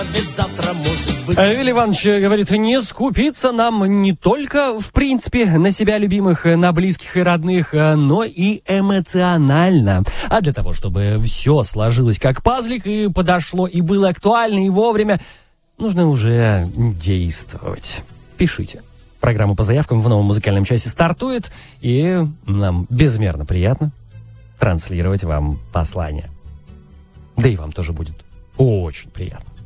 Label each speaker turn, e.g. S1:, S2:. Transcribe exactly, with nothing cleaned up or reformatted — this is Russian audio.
S1: Ведь завтра может быть...
S2: Вилли Иванович говорит, не скупиться нам не только, в принципе, на себя любимых, на близких и родных, но и эмоционально. А для того, чтобы все сложилось как пазлик и подошло, и было актуально, и вовремя, нужно уже действовать. Пишите. Программа по заявкам в новом музыкальном часе стартует, и нам безмерно приятно транслировать вам послание. Да и вам тоже будет очень приятно.